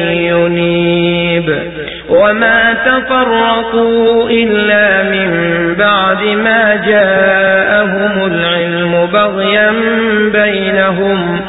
ينيب وما تفرقوا إلا من بعد ما جاءهم العلم بغيا بينهم